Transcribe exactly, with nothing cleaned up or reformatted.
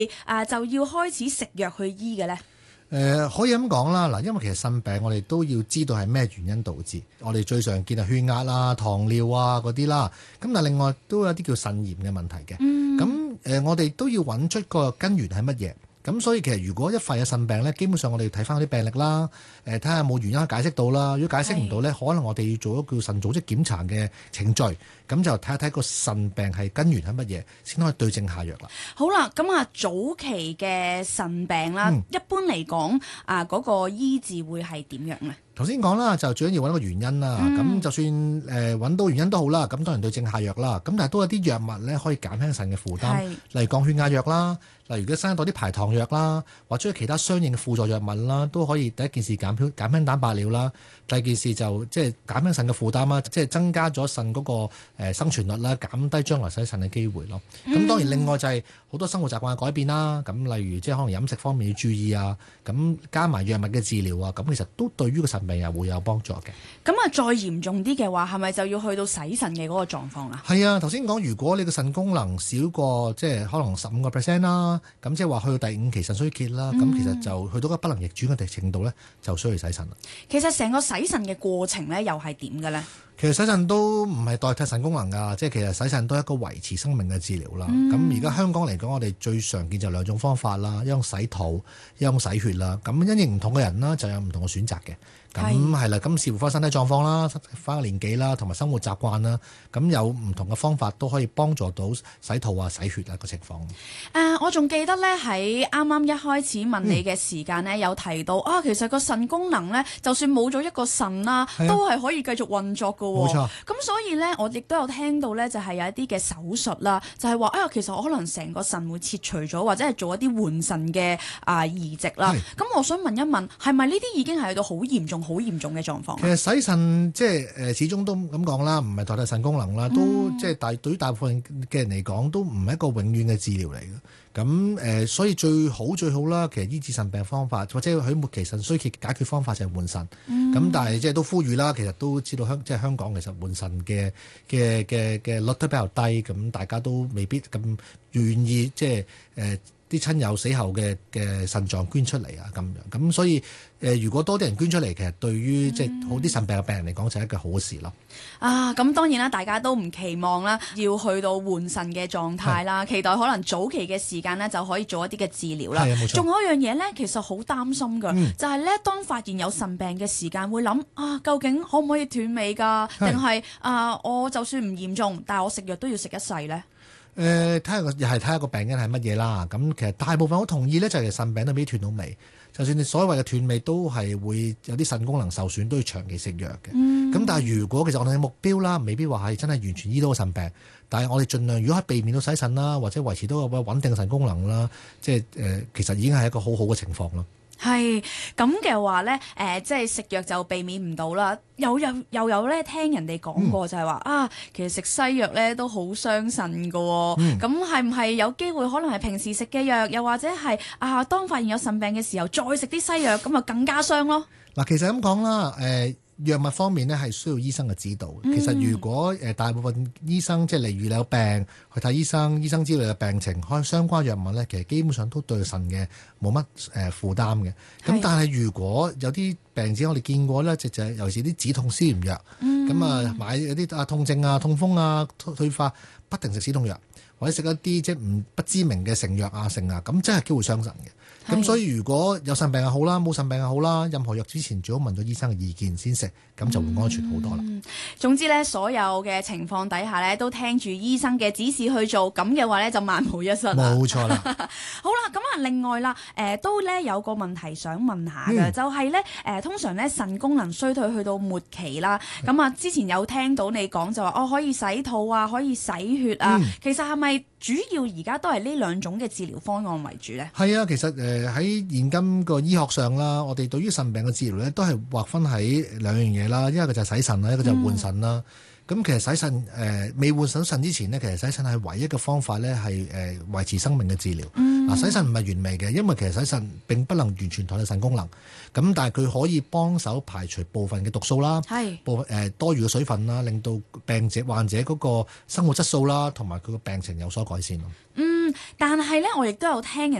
啊就要開始食藥去醫嘅呢？ 誒、呃、可以咁講啦，嗱，因為其實腎病我哋都要知道係咩原因導致，我哋最常見係血壓啊、糖尿啊嗰啲啦，咁但係另外都有啲叫腎炎嘅問題嘅，咁誒、嗯呃、我哋都要揾出個根源係乜嘢。咁所以其實如果一發有腎病咧，基本上我哋要睇翻嗰啲病歷啦，誒睇下有冇原因解釋到啦。如果解釋唔到咧，可能我哋要做一個叫腎組織檢查嘅程序，咁就睇一睇個腎病係根源係乜嘢，先可以對症下藥啦。 好啦，咁啊早期嘅腎病啦，嗯、一般嚟講啊嗰個醫治會係點樣咧？ 頭先講啦，就最緊要揾個原因啦。咁、嗯、就算誒揾、呃、到原因都好啦，咁當然對症下藥啦。咁但係都有啲藥物咧可以減輕腎嘅負擔，例如降血壓藥啦，例如如果生到啲排糖藥啦，或者其他相應嘅輔助藥物啦，都可以第一件事減輕減輕蛋白尿啦。第二件事就即係減輕腎嘅負擔啦，即係增加咗腎嗰個誒生存率啦，減低將來洗腎嘅機會咯。咁、嗯、當然另外就係好多生活習慣嘅改變啦。咁例如即係可能飲食方面要注意啊，咁加埋藥物嘅治療啊，咁其實都對於個腎病又會有幫助嘅。 咁啊，再嚴重啲嘅話，係咪就要去到洗腎嘅嗰個狀況啦？係啊，頭先講如果你個腎功能少過即係可能十五個 percent 啦，咁即係話去到第五期腎衰竭啦，咁、嗯、其實就去到個不能逆轉嘅程度咧，就需要洗腎啦。 其實成個洗腎嘅過程咧，又係點嘅咧？ 其實洗腎都唔係代替腎功能㗎，即係其實洗腎都係一個維持生命嘅治療啦。咁而家香港嚟講，我哋最常見就兩種方法啦，一種洗肚，一種洗血啦。咁因應唔同嘅人啦，就有唔同嘅選擇嘅。咁係啦，咁視乎翻身體狀況啦，翻個年紀啦，同埋生活習慣啦，咁有唔同嘅方法都可以幫助到洗肚啊、洗血啊個情況。誒、 呃，我仲記得咧喺啱啱一開始問你嘅時間咧，嗯、有提到啊，其實個腎功能咧，就算冇咗一個腎啦，啊、都係可以繼續運作㗎喎。冇錯。咁所以咧，我亦都有聽到咧，就係有一啲嘅手術啦，就係話啊，其實我可能成個腎會切除咗，或者係做一啲換腎嘅啊移植啦。咁我想問一問，係咪呢啲已經係去到好嚴重？好嚴重嘅狀況。 其實洗腎即係誒，始終都咁講啦，唔係代替腎功能啦，都、嗯、即係大對於大部分嘅人嚟講，都唔係一個永遠嘅治療嚟嘅。咁誒、呃，所以最好最好啦，其實醫治腎病方法或者喺末期腎衰竭解決方法就係換腎。咁、嗯、但係即係都呼籲啦，其實都知道香即係香港其實換腎嘅嘅嘅嘅率都比較低，咁大家都未必咁願意即係誒啲親友死後嘅嘅腎臟捐出嚟啊咁樣。咁所以誒、呃，如果多啲人捐出嚟，其實對於、嗯、即係好啲腎病嘅病人嚟講，就係一個好事咯。 啊，咁當然啦，大家都唔期望啦，要去到換腎嘅狀態啦，期待可能早期嘅時間呢就可以做一啲嘅治療啦。仲有一樣嘢呢，其實好擔心㗎，嗯、就係呢，當發現有腎病嘅時間，會諗啊，究竟可唔可以斷尾㗎？定係啊，我就算唔嚴重，但係我食藥都要食一世呢？ 誒，睇下又係睇下個病因係乜嘢啦。咁其實大部分我同意呢，就係腎病都未必斷到尾。就算你所謂嘅斷尾，都係會有啲腎功能受損，都要長期食藥嘅。咁、嗯、但係如果其實我哋嘅目標啦，未必話係真係完全醫到個腎病，但係我哋盡量如果可以避免到洗腎啦，或者維持到個穩定嘅腎功能啦，即係誒，其實已經係一個好好嘅情況咯。係咁嘅話咧，誒、呃，即係食藥就避免唔到啦。又有又有咧，聽人哋講過就係話、嗯、啊，其實食西藥咧都好傷腎噶。咁係唔係有機會可能係平時食嘅藥，又或者係啊，當發現有腎病嘅時候再食啲西藥，咁啊更加傷咯。 嗱，其實咁講啦，誒、呃。藥物方面呢係需要醫生嘅指導。其實如果誒大部分醫生即係例如你有病去睇醫生，醫生知道你嘅病情，開相關藥物呢，其實基本上都對腎嘅冇乜誒負擔嘅。咁但係如果有啲病症我哋見過呢，就就係尤其是啲止痛消炎藥，咁、嗯、啊買有啲啊痛症啊痛風啊退化，不停食止痛藥，或者食一啲即係唔不知名嘅成藥啊成啊，咁真係機會傷腎嘅。咁所以如果有腎病又好啦，冇腎病又好啦，任何藥之前最好問咗醫生嘅意見先食，咁就會安全好多啦、嗯。 總之咧，所有嘅情況底下咧，都聽住醫生嘅指示去做，咁嘅話咧就萬無一失啦。冇錯啦。好啦，咁啊，另外啦，誒、呃、都咧有個問題想問下嘅、嗯，就係咧誒通常咧腎功能衰退去到末期啦，咁、嗯、啊之前有聽到你講就話哦可以洗肚啊，可以洗血啊，嗯、其實係咪主要而家都係呢兩種嘅治療方案為主咧？係啊，其實誒。 誒喺現今個醫學上啦，我哋對於腎病嘅治療咧，都係劃分喺兩樣嘢啦。一個就係洗腎啦，一個就係換腎啦。咁、嗯、其實洗腎誒、呃、未換腎腎之前呢，其實洗腎係唯一嘅方法咧，係誒維持生命嘅治療。嗱、嗯，洗腎唔係完美嘅，因為其實洗腎並不能完全代替腎功能。咁但係佢可以幫手排除部分嘅毒素啦，部分誒、呃、多餘嘅水分啦，令到病者患者嗰個生活質素啦，同埋佢個病情有所改善咯。嗯， 嗯，但係咧，我亦都有聽人